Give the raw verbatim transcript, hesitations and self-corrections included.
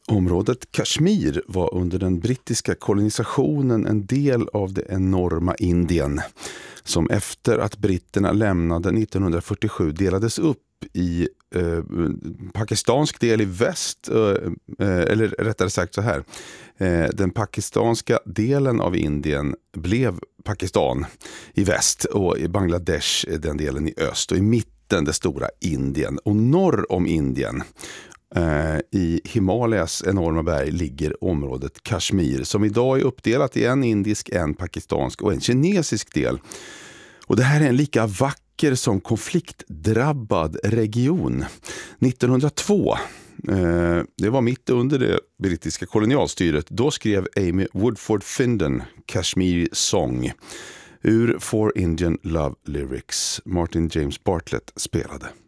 Området Kashmir var under den brittiska kolonisationen en del av det enorma Indien, som efter att britterna lämnade nittonhundrafyrtiosju delades upp i eh, pakistansk del i väst, eh, eller rättare sagt så här. Eh, den pakistanska delen av Indien blev Pakistan i väst och i Bangladesh den delen i öst, och i mitten det stora Indien. Och norr om Indien, i Himalayas enorma berg, ligger området Kashmir, som idag är uppdelat i en indisk, en pakistansk och en kinesisk del. Och det här är en lika vacker som konfliktdrabbad region. nittonhundratvå, eh, det var mitt under det brittiska kolonialstyret, då skrev Amy Woodford Finden Kashmir Song ur For Indian Love Lyrics. Martin James Bartlett spelade.